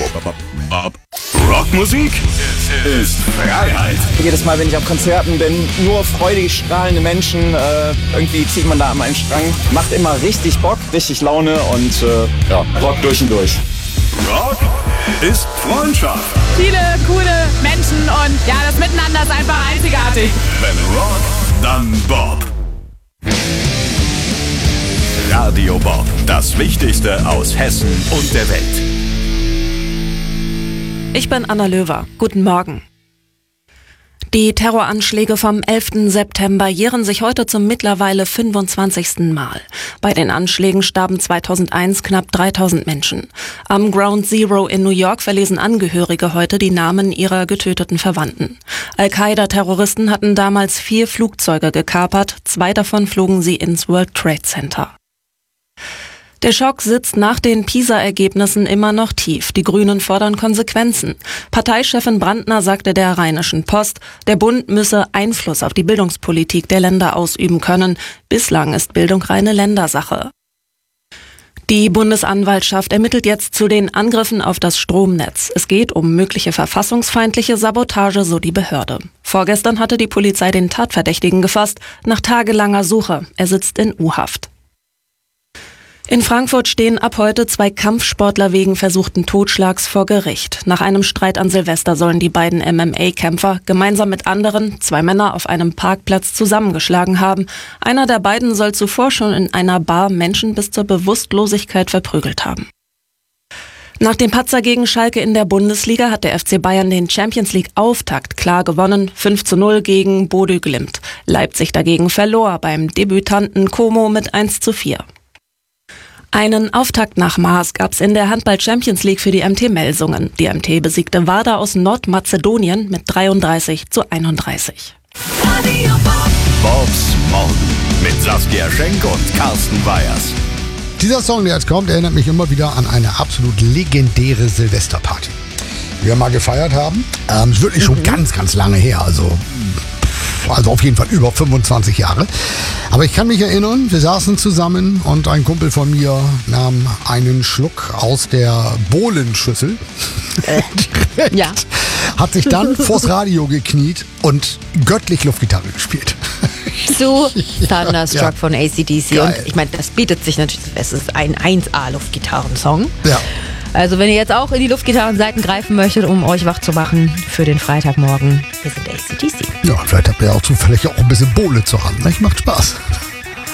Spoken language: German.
Rockmusik ist Freiheit. Jedes Mal, wenn ich auf Konzerten bin, nur freudig strahlende Menschen. Irgendwie zieht man da an meinen Strang. Macht immer richtig Bock, richtig Laune und Rock durch und durch. Rock ist Freundschaft. Viele coole Menschen und das Miteinander ist einfach einzigartig. Wenn Rock, dann Bob. Radio Bob, das Wichtigste aus Hessen und der Welt. Ich bin Anna Löwer. Guten Morgen. Die Terroranschläge vom 11. September jähren sich heute zum mittlerweile 25. Mal. Bei den Anschlägen starben 2001 knapp 3000 Menschen. Am Ground Zero in New York verlesen Angehörige heute die Namen ihrer getöteten Verwandten. Al-Qaida-Terroristen hatten damals 4 Flugzeuge gekapert, 2 davon flogen sie ins World Trade Center. Der Schock sitzt nach den PISA-Ergebnissen immer noch tief. Die Grünen fordern Konsequenzen. Parteichefin Brandner sagte der Rheinischen Post, der Bund müsse Einfluss auf die Bildungspolitik der Länder ausüben können. Bislang ist Bildung reine Ländersache. Die Bundesanwaltschaft ermittelt jetzt zu den Angriffen auf das Stromnetz. Es geht um mögliche verfassungsfeindliche Sabotage, so die Behörde. Vorgestern hatte die Polizei den Tatverdächtigen gefasst, nach tagelanger Suche. Er sitzt in U-Haft. In Frankfurt stehen ab heute 2 Kampfsportler wegen versuchten Totschlags vor Gericht. Nach einem Streit an Silvester sollen die beiden MMA-Kämpfer gemeinsam mit anderen 2 Männer auf einem Parkplatz zusammengeschlagen haben. Einer der beiden soll zuvor schon in einer Bar Menschen bis zur Bewusstlosigkeit verprügelt haben. Nach dem Patzer gegen Schalke in der Bundesliga hat der FC Bayern den Champions-League-Auftakt klar gewonnen, 5:0 gegen Bodø Glimt. Leipzig dagegen verlor beim Debütanten Como mit 1:4. Einen Auftakt nach Maß gab's in der Handball-Champions League für die MT Melsungen. Die MT besiegte Vardar aus Nordmazedonien mit 33:31. Bobs Morgen mit Saskia Schenk und Carsten Weyers. Dieser Song, der jetzt kommt, erinnert mich immer wieder an eine absolut legendäre Silvesterparty, die wir mal gefeiert haben. Ist wirklich schon ganz, ganz lange her, also auf jeden Fall über 25 Jahre. Aber ich kann mich erinnern, wir saßen zusammen und ein Kumpel von mir nahm einen Schluck aus der Bohlenschüssel. Hat sich dann vors Radio gekniet und göttlich Luftgitarre gespielt. Zu Thunderstruck von AC/DC. Geil. Und ich meine, das bietet sich natürlich, es ist ein 1A-Luftgitarrensong. Ja. Also wenn ihr jetzt auch in die Luftgitarrenseiten greifen möchtet, um euch wach zu machen für den Freitagmorgen, wir sind AC/DC. Ja, vielleicht habt ihr ja auch zufällig auch ein bisschen Bohle zur Hand. Macht Spaß.